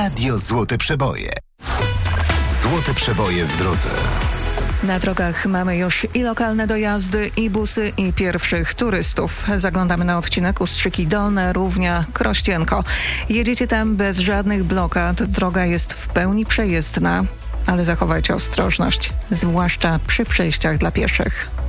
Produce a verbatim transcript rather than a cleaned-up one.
Radio Złote Przeboje. Złote Przeboje w drodze. Na drogach mamy już i lokalne dojazdy, i busy, i pierwszych turystów. Zaglądamy na odcinek Ustrzyki Dolne, Równia, Krościenko. Jedziecie tam bez żadnych blokad, droga jest w pełni przejezdna, ale zachowajcie ostrożność, zwłaszcza przy przejściach dla pieszych.